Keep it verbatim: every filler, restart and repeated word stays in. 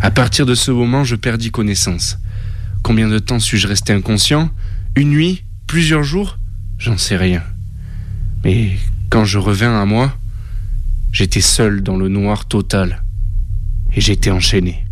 À partir de ce moment, je perdis connaissance. Combien de temps suis-je resté inconscient ? Une nuit ? Plusieurs jours ? J'en sais rien. Mais quand je revins à moi, j'étais seul dans le noir total. Et j'étais enchaîné.